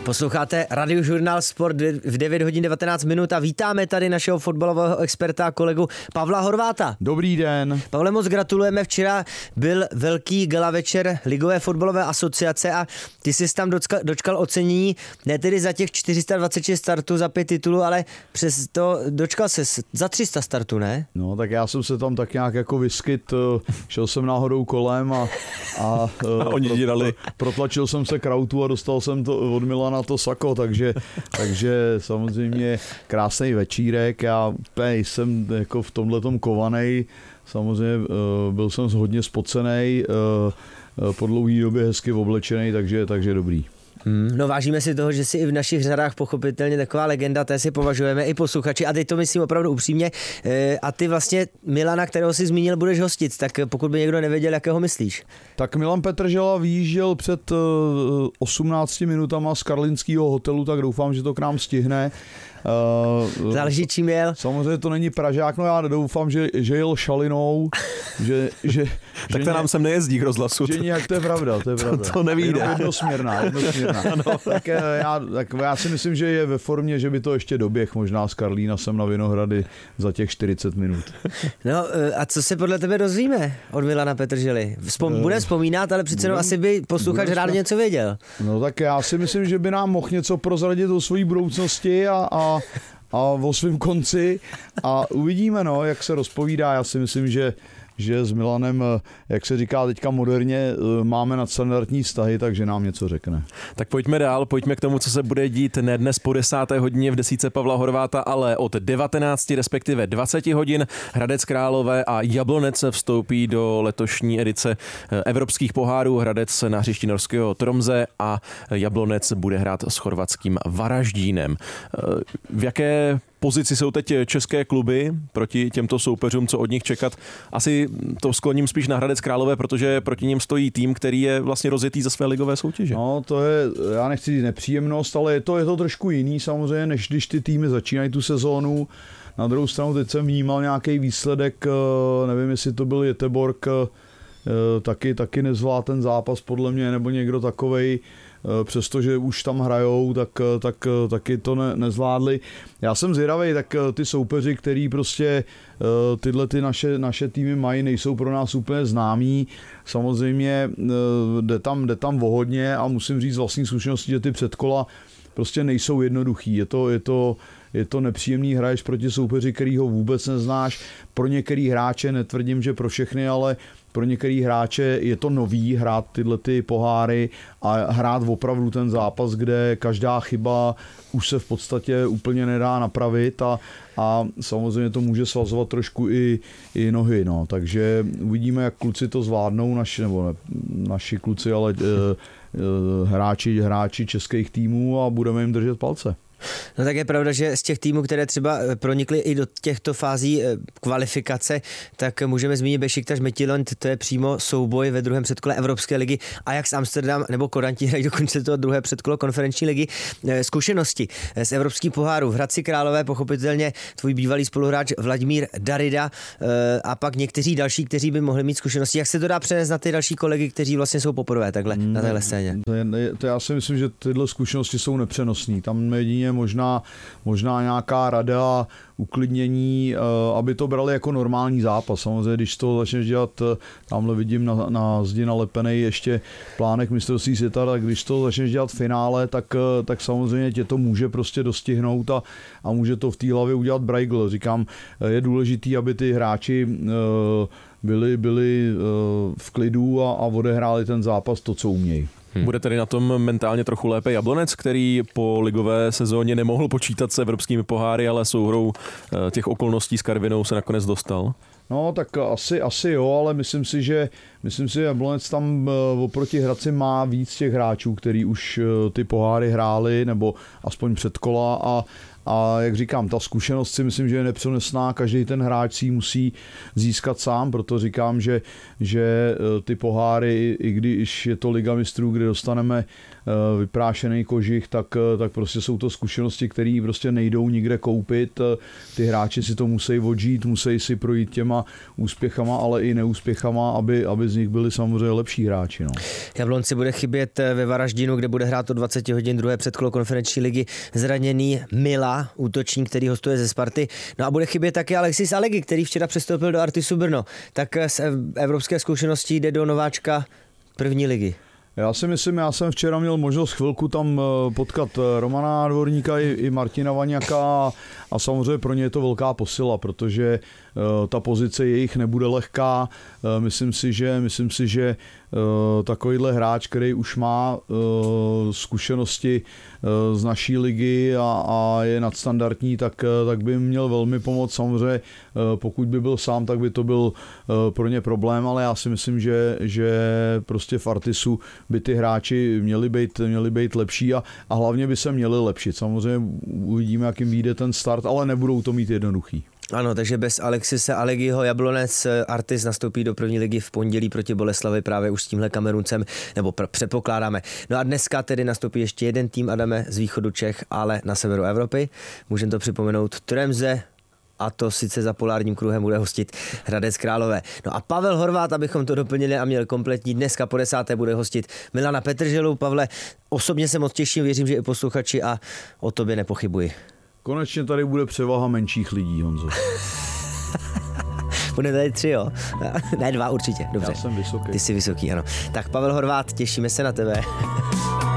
Posloucháte Radiožurnál Sport v 9 hodin 19 minut a vítáme tady našeho fotbalového experta a kolegu Pavla Horváta. Dobrý den. Pavle, moc gratulujeme. Včera byl velký gala večer Ligové fotbalové asociace a ty jsi tam dočkal ocenění ne tedy za těch 426 startů za 5 titulů, ale přes to dočkal ses za 300 startů, ne? No, tak já jsem se tam tak nějak jako vyskyt, šel jsem náhodou kolem a oni dírali. Protlačil jsem se k autu a dostal jsem to od Milana to sako, takže samozřejmě krásný večírek, já jsem jako v tomhletom kovanej, samozřejmě byl jsem hodně spocenej, po dlouhý době hezky oblečenej, takže dobrý. No vážíme si toho, že jsi i v našich řadách pochopitelně taková legenda, té si považujeme i posluchači a teď to myslím opravdu upřímně a ty vlastně Milana, kterého jsi zmínil, budeš hostit, tak pokud by někdo nevěděl, jakého myslíš? Tak Milan Petržela vyjížděl před 18 minutama z karlínského hotelu, tak doufám, že to k nám stihne. Záleží, čím jel. Samozřejmě to není Pražák, no já doufám, že jel šalinou, že tak to nám sem nejezdí k rozhlasu. Že nějak, to je pravda. To nevíde. Jednosměrná. Tak já si myslím, že je ve formě, že by to ještě doběh možná z Karlína sem na Vinohrady za těch 40 minut. No a co se podle tebe dozvíme od Milana Petržely? Bude vzpomínat, ale přece asi by posluchač rád něco věděl. No tak já si myslím, že by nám mohl něco prozradit o své budoucnosti a o svém konci a uvidíme, jak se rozpovídá. Já si myslím, že s Milanem, jak se říká teďka moderně, máme nadstandardní vztahy, takže nám něco řekne. Tak pojďme dál, pojďme k tomu, co se bude dít ne dnes po 10. hodině v desítce Pavla Horváta, ale od 19, respektive 20 hodin Hradec Králové a Jablonec vstoupí do letošní edice evropských pohárů. Hradec na hřišti norského Tromze a Jablonec bude hrát s chorvatským Varaždínem. V jaké pozici jsou teď české kluby proti těmto soupeřům, co od nich čekat? Asi to skloním spíš na Hradec Králové, protože proti ním stojí tým, který je vlastně rozjetý za své ligové soutěže. No, to je, já nechci říct nepříjemnost, ale je to trošku jiný samozřejmě, než když ty týmy začínají tu sezónu. Na druhou stranu teď jsem vnímal nějaký výsledek, nevím, jestli to byl Göteborg, taky nezvládl ten zápas podle mě, nebo někdo takovej, přestože už tam hrajou, tak taky to nezvládli. Já jsem zvědavej, tak ty soupeři, který prostě tyhle ty naše týmy mají, nejsou pro nás úplně známí. Samozřejmě jde tam o hodně a musím říct z vlastní zkušenosti, že ty předkola prostě nejsou jednoduchý. Je to nepříjemný, hraješ proti soupeři, který ho vůbec neznáš. Pro některý hráče, netvrdím, že pro všechny, ale pro některý hráče je to nový hrát tyhle ty poháry a hrát opravdu ten zápas, kde každá chyba už se v podstatě úplně nedá napravit a samozřejmě to může svazovat trošku i nohy. No. Takže uvidíme, jak kluci to zvládnou, naši kluci, ale hráči českých týmů a budeme jim držet palce. No tak je pravda, že z těch týmů, které třeba pronikly i do těchto fází kvalifikace, tak můžeme zmínit Bešiktaš Midtjylland, to je přímo souboj ve druhém předkole Evropské ligy, Ajax Amsterdam nebo Kodanti hrají dokonce to druhé předkolo konferenční ligy. Zkušenosti z evropských pohárů v Hradci Králové, pochopitelně tvůj bývalý spoluhráč Vladimír Darida a pak někteří další, kteří by mohli mít zkušenosti. Jak se to dá přenést na ty další kolegy, kteří vlastně jsou poprvé takhle na téhle scéně? To já si myslím, že tyhle zkušenosti jsou nepřenosné. Tam jedině možná nějaká rada, uklidnění, aby to brali jako normální zápas. Samozřejmě, když to začneš dělat, tamhle vidím na zdi nalepený ještě plánek mistrovství světa, tak když to začneš dělat v finále, tak samozřejmě tě to může prostě dostihnout a může to v té hlavě udělat Braigl. Říkám, je důležitý, aby ty hráči byli v klidu a odehráli ten zápas to, co umějí. Bude tedy na tom mentálně trochu lépe Jablonec, který po ligové sezóně nemohl počítat s evropskými poháry, ale souhrou těch okolností s Karvinou se nakonec dostal? No tak asi jo, ale myslím si, že Jablonec tam oproti Hradci má víc těch hráčů, který už ty poháry hráli, nebo aspoň předkola a jak říkám, ta zkušenost si myslím, že je nepřenosná, každý ten hráč si musí získat sám, proto říkám, že ty poháry, i když je to Liga mistrů, kde dostaneme vyprášený kožich, tak prostě jsou to zkušenosti, které prostě nejdou nikde koupit. Ty hráči si to musí odžít, musí si projít těma úspěchama, ale i neúspěchama, aby z nich byli samozřejmě lepší hráči. No. Jablonci bude chybět ve Varaždinu, kde bude hrát o 20 hodin druhé předkolo konferenční ligy zraněný Mila, útočník, který hostuje ze Sparty. No a bude chybět také Alexis Alegi, který včera přestoupil do Artisu Brno. Tak z evropské zkušenosti jde do nováčka první ligy. Já si myslím, já jsem včera měl možnost chvilku tam potkat Romana Dvorníka i Martina Vaňaka a samozřejmě pro ně je to velká posila, protože ta pozice jejich nebude lehká. Myslím si, že takovýhle hráč, který už má zkušenosti z naší ligy a je nadstandardní, tak by měl velmi pomoct. Samozřejmě pokud by byl sám, tak by to byl pro ně problém, ale já si myslím, že prostě v Artisu by ty hráči měli být lepší a hlavně by se měli lepšit. Samozřejmě uvidíme, jak jim vyjde ten start, ale nebudou to mít jednoduchý. Ano, takže bez Alexise Alegiho Jablonec Artis nastoupí do první ligy v pondělí proti Boleslavi právě už s tímhle Kameruncem, nebo předpokládáme. No a dneska tedy nastoupí ještě jeden tým, Adame, z východu Čech, ale na severu Evropy. Můžeme to připomenout, Tremze, a to sice za polárním kruhem bude hostit Hradec Králové. No a Pavel Horváth, abychom to doplnili a měl kompletní, dneska po 10. bude hostit Milana Petrželu. Pavle, osobně se moc těším, věřím, že i posluchači a o tobě nepochybuji. Konečně tady bude převaha menších lidí, Honzo. Bude tady 3, jo? Ne, 2 určitě, dobře. Já jsem vysoký. Ty jsi vysoký, ano. Tak Pavel Horváth, těšíme se na tebe.